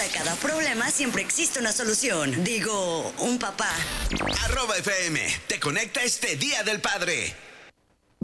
Para cada problema siempre existe una solución. Digo, un papá. @FM te conecta este Día del Padre.